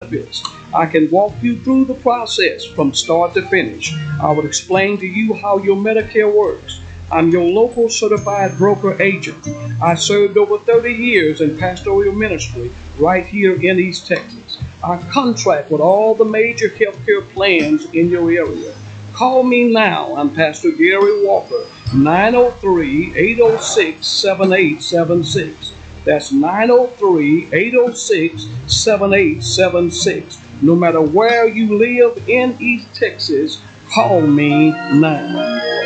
benefits. I can walk you through the process from start to finish. I would explain to you how your Medicare works. I'm your local certified broker agent. I served over 30 years in pastoral ministry right here in East Texas. I contract with all the major healthcare plans in your area. Call me now. I'm Pastor Gary Walker, 903-806-7876. That's 903-806-7876. No matter where you live in East Texas, call me now.